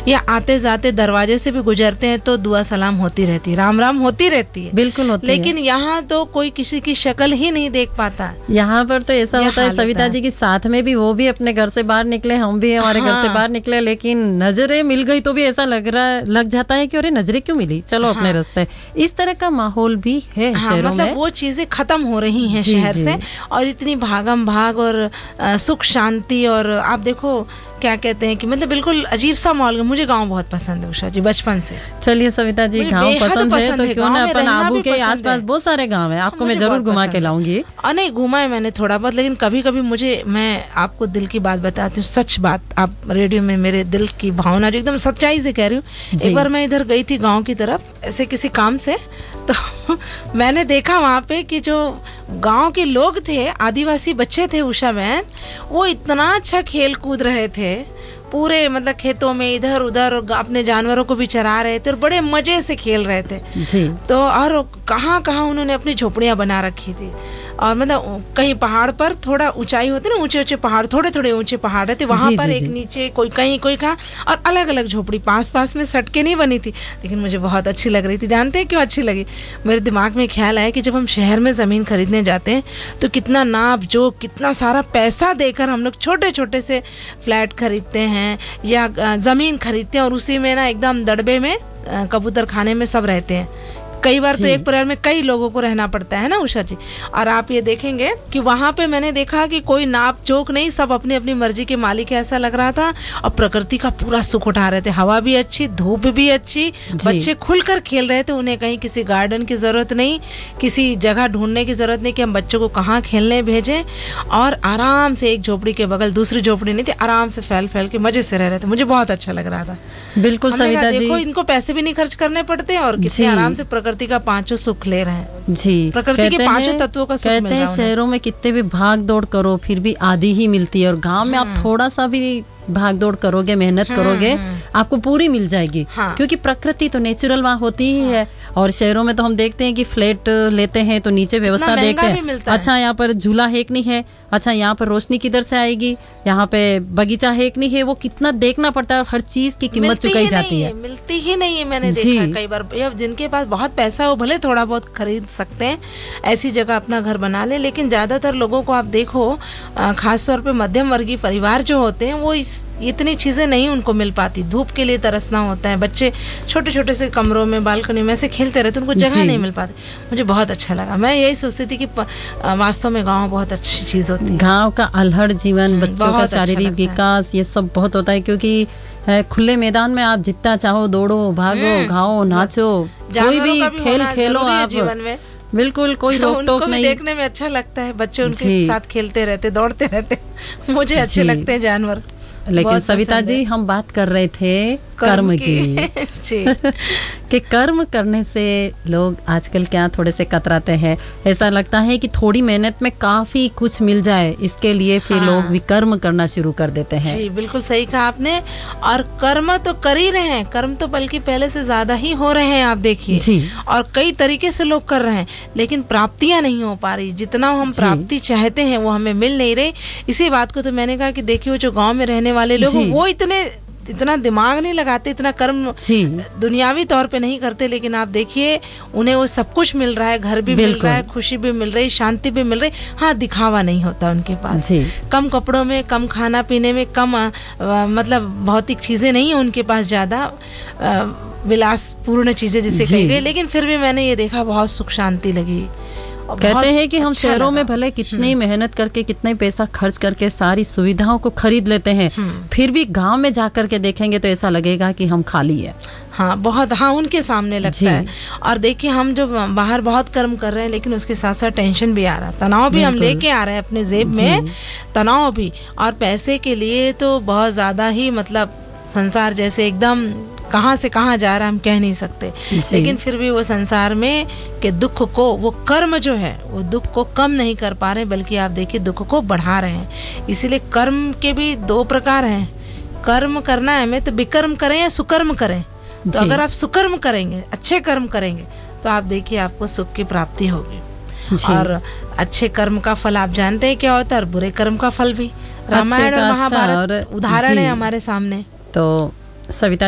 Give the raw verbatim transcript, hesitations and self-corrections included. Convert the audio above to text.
या आते जाते दरवाजे से भी गुजरते हैं तो दुआ सलाम होती रहती है, राम राम होती रहती है। बिल्कुल होती लेकिन है। यहाँ तो कोई किसी की शक्ल ही नहीं देख पाता। यहाँ पर तो ऐसा होता है सविता जी की साथ में भी वो भी अपने घर से बाहर निकले, हम भी हमारे हाँ। घर से बाहर निकले, लेकिन नजरें मिल गई तो भी ऐसा लग रहा लग जाता है कि अरे नजरें क्यों मिली, चलो हाँ। अपने रास्ते। इस तरह का माहौल भी है हाँ, शहरों मतलब में। वो चीजें खत्म हो रही हैं शहर से, और इतनी भागम भाग और आ, सुख शांति, और आप देखो क्या कहते हैं कि मतलब बिल्कुल अजीब सा माहौल। मुझे गांव बहुत पसंद है उषा जी, बचपन से। चलिए सविता जी, गांव पसंद है तो क्यों ना अपन आबू के आसपास बहुत सारे गांव हैं, आपको मैं जरूर घुमा के लाऊंगी। और नहीं घुमा है मैंने थोड़ा बहुत, लेकिन कभी कभी मुझे, मैं आपको दिल की बात बताती हूँ, सच बात, आप रेडियो में मेरे दिल की भावना जो एकदम सच्चाई से कह रही हूँ। एक बार मैं इधर गई थी गाँव की तरफ ऐसे किसी काम से, तो मैंने देखा वहाँ पे कि जो गांव के लोग थे, आदिवासी बच्चे थे उषा बहन, वो इतना अच्छा खेल कूद रहे थे पूरे, मतलब खेतों में इधर उधर अपने जानवरों को भी चरा रहे थे और बड़े मजे से खेल रहे थे जी। तो और कहाँ कहाँ उन्होंने अपनी झोपड़ियां बना रखी थी, और मतलब कहीं पहाड़ पर थोड़ा ऊंचाई होती ना, ऊंचे ऊंचे पहाड़, थोड़े थोड़े ऊंचे पहाड़ रहते वहां पर, एक नीचे कोई कहीं कोई कहाँ, और अलग अलग झोपड़ी पास पास में सट के नहीं बनी थी, लेकिन मुझे बहुत अच्छी लग रही थी। जानते हैं क्यों अच्छी लगी? मेरे दिमाग में ख्याल आया कि जब हम शहर में जमीन खरीदने जाते हैं तो कितना नाप जो कितना सारा पैसा देकर हम लोग छोटे छोटे से फ्लैट खरीदते हैं या जमीन खरीदते हैं, और उसी में ना एकदम दड़बे में कबूतर खाने में सब रहते हैं। कई बार तो एक परिवार में कई लोगों को रहना पड़ता है ना उषा जी। और आप ये देखेंगे कि वहां पे मैंने देखा कि कोई नाप जोक नहीं, सब अपनी अपनी मर्जी के मालिक ऐसा लग रहा था, और प्रकृति का पूरा सुख उठा रहे थे। हवा भी अच्छी, धूप भी अच्छी, बच्चे खुलकर खेल रहे थे, उन्हें कहीं किसी गार्डन की जरूरत नहीं, किसी जगह ढूंढने की जरूरत नहीं कि हम बच्चों को कहाँ खेलने भेजें, और आराम से एक झोपड़ी के बगल दूसरी झोपड़ी नहीं थी, आराम से फैल फैल के मजे से रह रहे थे। मुझे बहुत अच्छा लग रहा था। बिल्कुल सविता जी, देखो इनको पैसे भी नहीं खर्च करने पड़ते और कितने आराम से प्रकृति का पांचों सुख ले रहे हैं जी। प्रकृति के पांचों तत्वों का सुख मिल रहा है। कहते हैं शहरों में कितने भी भाग दौड़ करो फिर भी आधी ही मिलती है, और गांव में आप थोड़ा सा भी भाग दौड़ करोगे, मेहनत करोगे, आपको पूरी मिल जाएगी। हाँ। क्योंकि प्रकृति तो नेचुरल वहाँ होती ही हाँ। है। और शहरों में तो हम देखते हैं कि फ्लैट लेते हैं तो नीचे व्यवस्था देखते हैं, अच्छा यहाँ पर झूला है कि नहीं है, अच्छा यहाँ पर रोशनी किधर से आएगी, यहाँ पे बगीचा है कि नहीं है, वो कितना देखना पड़ता है और हर चीज की कीमत चुकाई जाती है। मिलती ही नहीं है। मैंने देखा कई बार, जिनके पास बहुत पैसा है वो भले थोड़ा बहुत खरीद सकते हैं, ऐसी जगह अपना घर बना ले, लेकिन ज्यादातर लोगों को आप देखो, खासतौर पे मध्यम वर्गीय परिवार जो होते हैं, वो इस इतनी चीजें नहीं उनको मिल पाती। धूप के लिए तरसना होता है, बच्चे छोटे छोटे से कमरों में बालकनी में से खेलते रहते, उनको जगह नहीं मिल पाती। मुझे बहुत अच्छा लगा। मैं यही सोचती थी कि वास्तव में गांव बहुत अच्छी चीज होती है। गांव का अल्हड़ जीवन, बच्चों का शारीरिक विकास, ये सब बहुत होता है, क्योंकि खुले मैदान में आप जितना चाहो दौड़ो, भागो, गाओ, नाचो, कोई भी खेल खेलो आप जीवन में, बिल्कुल कोई रोक टोक नहीं। देखने में अच्छा लगता है, बच्चे उनके साथ खेलते रहते, दौड़ते रहते, मुझे अच्छे लगते हैं जानवर। लेकिन सविता जी, हम बात कर रहे थे कर्म की, की। कि कर्म करने से लोग आजकल क्या थोड़े से कतराते हैं, ऐसा लगता है कि थोड़ी मेहनत में काफी कुछ मिल जाए, इसके लिए फिर हाँ। लोग विकर्म करना शुरू कर देते हैं। जी बिल्कुल सही कहा आपने। और कर्म तो कर ही रहे हैं, कर्म तो बल्कि पहले से ज्यादा ही हो रहे हैं, आप देखिए, और कई तरीके से लोग कर रहे हैं, लेकिन प्राप्तियां नहीं हो पा रही। जितना हम प्राप्ति चाहते हैं वो हमें मिल नहीं रही। इसी बात को तो मैंने कहा कि देखिए, जो गाँव में रहने वाले लोग वो इतने इतना दिमाग नहीं लगाते, इतना कर्म दुनियावी तौर पे नहीं करते, लेकिन आप देखिए उन्हें वो सब कुछ मिल रहा है, घर भी मिल रहा है, खुशी भी मिल रही, शांति भी मिल रही। हाँ, दिखावा नहीं होता उनके पास, कम कपड़ों में, कम खाना पीने में, कम आ, आ, मतलब भौतिक चीजें नहीं है उनके पास, ज्यादा विलासपूर्ण चीजें जिसे कही गई, लेकिन फिर भी मैंने ये देखा बहुत सुख शांति लगी। कहते हैं कि हम अच्छा शहरों में भले कितनी मेहनत करके, कितना पैसा खर्च करके सारी सुविधाओं को खरीद लेते हैं, फिर भी गांव में जाकर के देखेंगे तो ऐसा लगेगा कि हम खाली है। हाँ, बहुत, हाँ उनके सामने लगता है। और देखिए, हम जो बाहर बहुत कर्म कर रहे हैं, लेकिन उसके साथ साथ टेंशन भी आ रहा है, तनाव भी हम लेके आ रहे हैं अपने जेब में, तनाव भी, और पैसे के लिए तो बहुत ज्यादा ही, मतलब संसार जैसे एकदम कहाँ से कहाँ जा रहा है हम कह नहीं सकते, लेकिन फिर भी वो संसार में के दुख को, वो कर्म जो है वो दुख को कम नहीं कर पा रहे, बल्कि आप देखिए दुख को बढ़ा रहे हैं। इसीलिए कर्म के भी दो प्रकार हैं। कर्म करना है हमें तो विकर्म करें या सुकर्म करें। तो अगर आप सुकर्म करेंगे, अच्छे कर्म करेंगे, तो आप देखिए आपको सुख की प्राप्ति होगी। और अच्छे कर्म का फल आप जानते हैं क्या होता है, और बुरे कर्म का फल भी। रामायण और महाभारत उदाहरण है हमारे सामने। तो सविता